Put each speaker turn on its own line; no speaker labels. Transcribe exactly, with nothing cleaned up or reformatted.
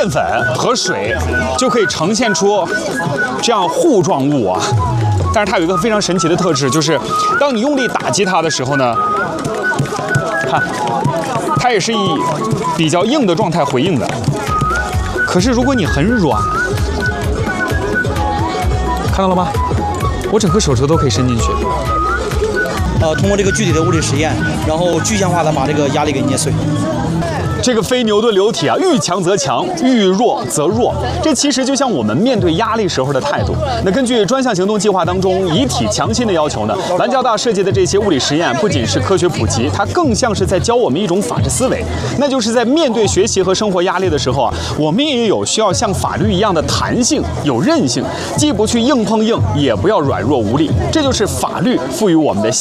淀粉和水就可以呈现出这样糊状物啊。但是它有一个非常神奇的特质，就是当你用力打击它的时候呢，看，它也是以比较硬的状态回应的。可是如果你很软，看到了吗？我整个手指头都可以伸进去。
呃，通过这个具体的物理实验，然后具象化的把这个压力给捏碎。
这个非牛顿流体啊，遇强则强，遇弱则弱。这其实就像我们面对压力时候的态度。那根据专项行动计划当中以体强心的要求呢，南交大设计的这些物理实验不仅是科学普及，它更像是在教我们一种法治思维。那就是在面对学习和生活压力的时候啊，我们也有需要像法律一样的弹性、有韧性，既不去硬碰硬，也不要软弱无力。这就是法律赋予我们的